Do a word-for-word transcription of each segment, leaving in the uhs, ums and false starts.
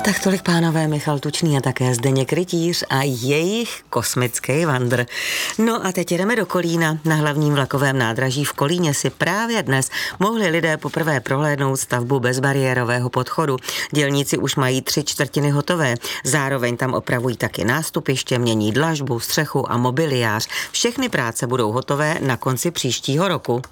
Tak tolik pánové, Michal Tučný a také Zdeněk Rytíř a jejich kosmický vandr. No a teď jdeme do Kolína. Na hlavním vlakovém nádraží v Kolíně si právě dnes mohli lidé poprvé prohlédnout stavbu bezbariérového podchodu. Dělníci už mají tři čtvrtiny hotové. Zároveň tam opravují taky nástupiště, mění dlažbu, střechu a mobiliář. Všechny práce budou hotové na konci příštího roku.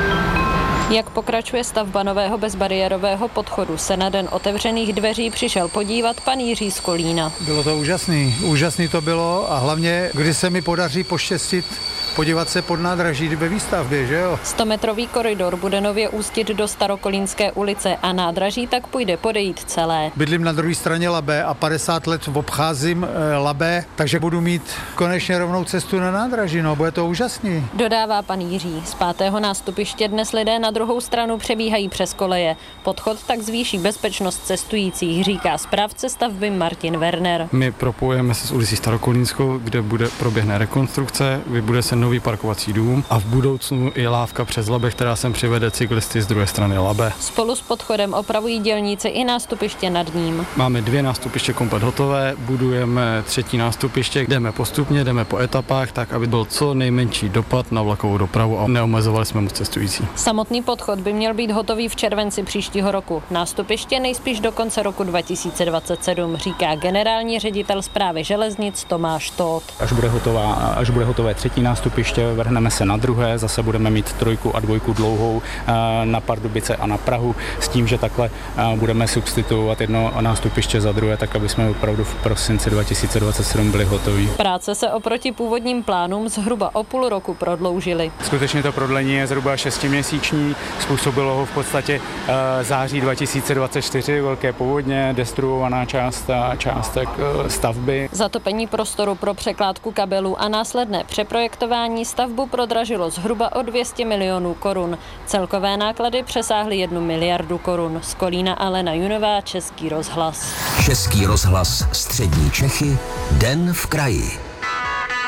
Jak pokračuje stavba nového bezbariérového podchodu, se na den otevřených dveří přišel podívat pan Jiří z Kolína. Bylo to úžasný, úžasný to bylo a hlavně, když se mi podaří poštěstit podívat se pod nádraží ve výstavbě, že jo? stometrový koridor bude nově ústit do Starokolínské ulice a nádraží tak půjde podejít celé. Bydlím na druhé straně Labe a padesát let obcházím e, Labe, takže budu mít konečně rovnou cestu na nádraží, no, bude to úžasný. Dodává pan Jiří. Z pátého nástupiště dnes lidé na druhou stranu přebíhají přes koleje. Podchod tak zvýší bezpečnost cestujících, říká správce stavby Martin Werner. My propojujeme se s ulicí Starokolínskou, kde bude proběhne rekonstrukce, vybude se nový parkovací dům a v budoucnu i lávka přes Labe, která sem přivede cyklisty z druhé strany Labe. Spolu s podchodem opravují dělníci i nástupiště nad ním. Máme dvě nástupiště komplet hotové, budujeme třetí nástupiště, jdeme postupně, jdeme po etapách, tak aby byl co nejmenší dopad na vlakovou dopravu a neomezovali jsme moc cestující. Samotný podchod by měl být hotový v červenci příštího roku. Nástupiště nejspíš do konce roku dva tisíce dvacet sedm, říká generální ředitel Správy železnic Tomáš Tóth. Až bude hotová, až bude hotové třetí nástupiště, vrhneme se na druhé, zase budeme mít trojku a dvojku dlouhou na Pardubice a na Prahu, s tím, že takhle budeme substituovat jedno nástupiště za druhé, tak aby jsme opravdu v prosinci dva tisíce dvacet sedm byli hotoví. Práce se oproti původním plánům zhruba o půl roku prodloužily. Skutečně to prodlení je zhruba šestiměsíční, způsobilo ho v podstatě září dva tisíce dvacet čtyři, velké povodně, destruovaná část částek stavby. Zatopení prostoru pro překládku kabelů a následné přeprojektování stavbu prodražilo zhruba o dvě stě milionů korun. Celkové náklady přesáhly jednu miliardu korun. Z Kolína Alena Junová, Český rozhlas. Český rozhlas Střední Čechy, Den v kraji.